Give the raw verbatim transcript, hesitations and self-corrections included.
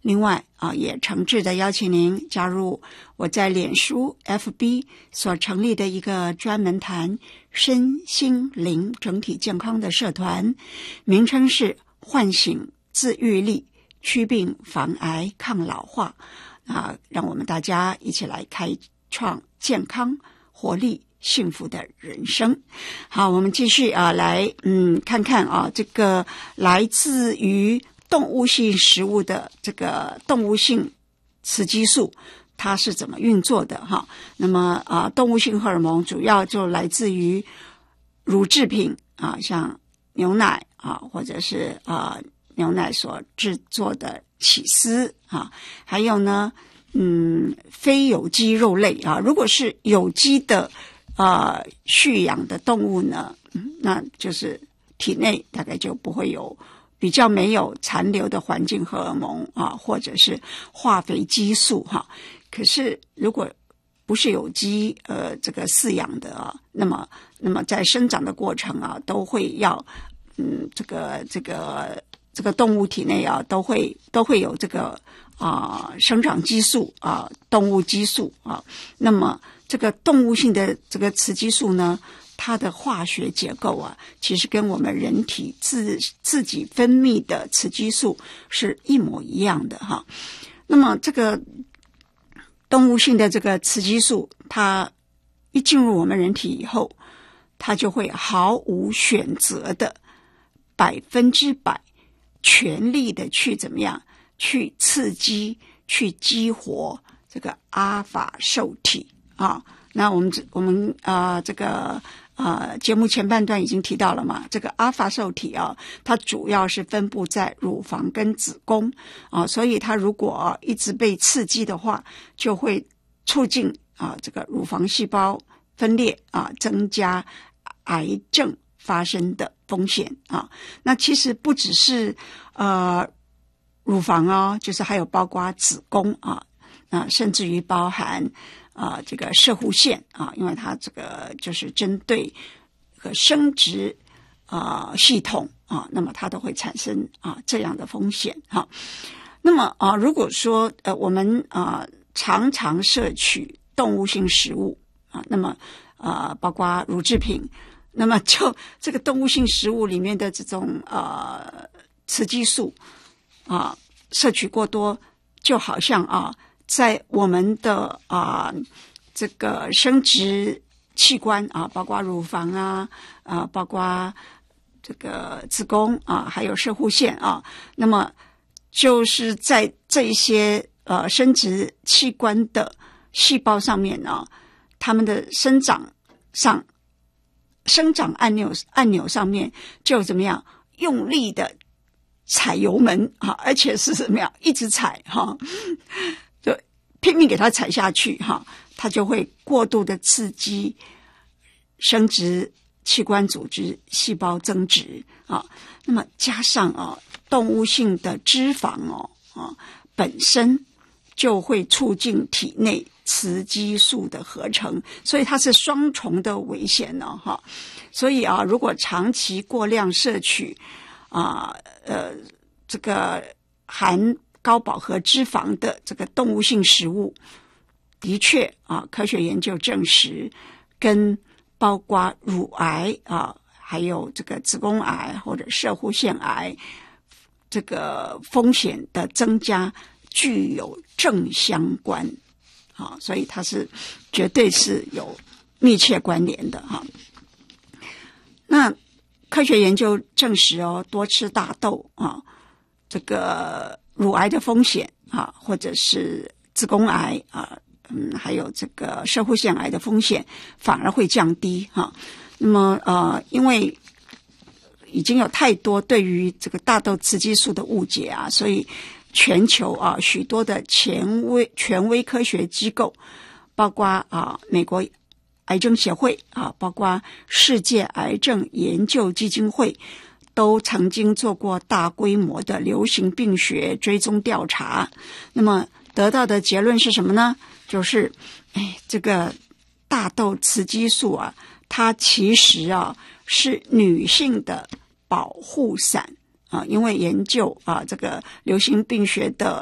另外啊，也诚挚的邀请您加入我在脸书 F B 所成立的一个专门谈身心灵整体健康的社团，名称是唤醒自愈力，祛病防癌抗老化啊，让我们大家一起来开创健康活力幸福的人生。好，我们继续啊，来嗯看看啊，这个来自于动物性食物的这个动物性雌激素它是怎么运作的哈？那么啊，动物性荷尔蒙主要就来自于乳制品啊，像牛奶啊，或者是啊牛奶所制作的起司啊，还有呢，嗯，非有机肉类啊。如果是有机的啊畜养的动物呢，那就是体内大概就不会有。比较没有残留的环境荷尔蒙啊，或者是化肥激素哈。可是如果不是有机呃这个饲养的啊，那么那么在生长的过程啊，都会要嗯这个这个这个动物体内啊，都会都会有这个啊生长激素啊，动物激素啊。那么这个动物性的这个雌激素呢？它的化学结构啊，其实跟我们人体自自己分泌的雌激素是一模一样的哈。那么这个动物性的这个雌激素，它一进入我们人体以后，它就会毫无选择的百分之百全力的去怎么样去刺激去激活这个阿法受体啊。那我们我们啊、呃、这个呃节目前半段已经提到了嘛，这个阿法受体啊，它主要是分布在乳房跟子宫啊，所以它如果、啊、一直被刺激的话，就会促进啊这个乳房细胞分裂啊，增加癌症发生的风险啊。那其实不只是呃乳房哦，就是还有包括子宫啊，啊甚至于包含啊、呃，这个射护腺啊，因为它这个就是针对这个生殖啊、呃、系统啊，那么它都会产生啊这样的风险哈。那么啊，如果说呃我们啊常常摄取动物性食物啊，那么啊包括乳制品，那么就这个动物性食物里面的这种呃雌激素啊摄取过多，就好像啊。在我们的啊、呃、这个生殖器官啊，包括乳房啊啊，包括这个子宫啊，还有射护腺啊，那么就是在这一些呃生殖器官的细胞上面呢，它们的生长上生长按钮按钮上面就怎么样用力的踩油门啊，而且是怎么样一直踩哈。就拼命给它踩下去哈，它就会过度的刺激生殖器官组织细胞增殖啊。那么加上啊动物性的脂肪哦啊本身就会促进体内雌激素的合成，所以它是双重的危险呢哈。所以啊，如果长期过量摄取啊呃这个含高饱和脂肪的这个动物性食物，的确啊，科学研究证实，跟包括乳癌啊，还有这个子宫癌或者射护腺癌这个风险的增加具有正相关啊，所以它是绝对是有密切关联的哈。那科学研究证实哦，多吃大豆啊，这个乳癌的风险啊，或者是子宫癌啊，嗯，还有这个射护腺癌的风险反而会降低哈、啊。那么呃，因为已经有太多对于这个大豆雌激素的误解啊，所以全球啊许多的权威权威科学机构，包括啊美国癌症协会啊，包括世界癌症研究基金会，都曾经做过大规模的流行病学追踪调查。那么得到的结论是什么呢？就是哎，这个大豆雌激素啊，它其实啊是女性的保护伞啊，因为研究啊这个流行病学的